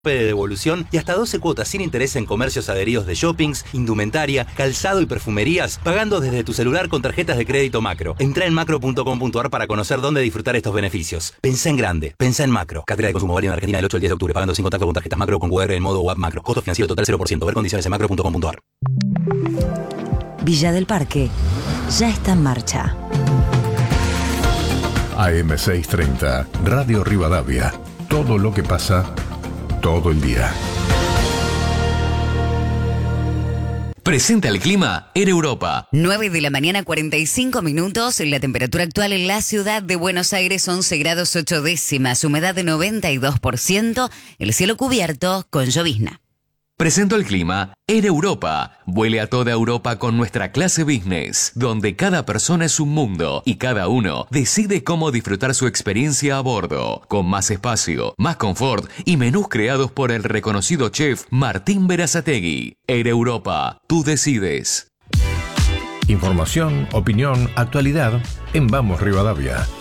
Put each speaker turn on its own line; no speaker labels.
de devolución y hasta 12 cuotas sin interés en comercios adheridos de shoppings, indumentaria, calzado y perfumerías, pagando desde tu celular con tarjetas de crédito Macro. Entrá en macro.com.ar para conocer dónde disfrutar estos beneficios. Pensá en grande, pensá en Macro. Cátedra de consumo válido en Argentina del 8 al 10 de octubre, pagando sin contacto con tarjetas Macro con QR en modo web Macro. Costo financiero total 0%. Ver condiciones en macro.com.ar.
Villa del Parque ya está en marcha.
AM630, Radio Rivadavia. Todo lo que pasa todo el día.
Presenta el clima en Europa.
9 de la mañana, 45 minutos. La temperatura actual en la ciudad de Buenos Aires, 11 grados 8 décimas. Humedad de 92%. El cielo cubierto con llovizna.
Presento el clima en Europa. Vuele a toda Europa con nuestra clase business, donde cada persona es un mundo y cada uno decide cómo disfrutar su experiencia a bordo, con más espacio, más confort y menús creados por el reconocido chef Martín Berazategui. Air Europa, tú decides.
Información, opinión, actualidad en Vamos Rivadavia.